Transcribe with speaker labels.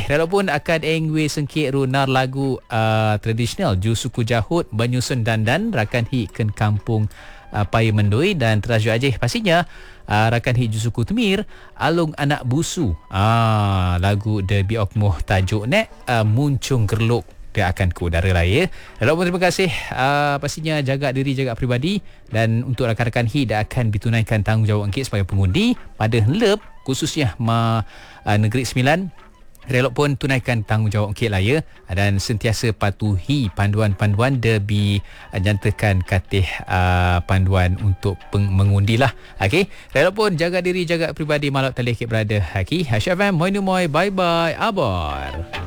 Speaker 1: relok pun akan engwe sengkit runar lagu tradisional Ju Suku Jahut Banyusun Dandan rakan hi ken kampung Paya Mendui dan Teraju Aceh pastinya rakan hi Ju Suku Temir Alung Anak Busu lagu The Biokmoh tajuk nek Muncung Gerlok dia akan ke udara raya. Relok pun terima kasih pastinya jaga diri jaga peribadi dan untuk rakan-rakan hi dah akan ditunaikan tanggungjawab Encik sebagai pengundi pada helep khususnya Negeri Sembilan. Relok pun tunaikan tanggungjawab Encik Laya dan sentiasa patuhi panduan-panduan demi nyatakan katih panduan untuk mengundi lah. Okey, relok pun jaga diri jaga peribadi malap talih Encik berada. Okey, Hashim FM, moi bye bye, abar.